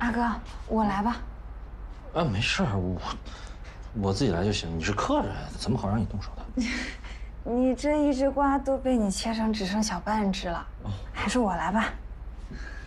阿哥，我来吧。 啊，没事儿，我自己来就行。你是客人，怎么好让你动手的？ 你这一只瓜都被你切成只剩小半只了，还是我来吧。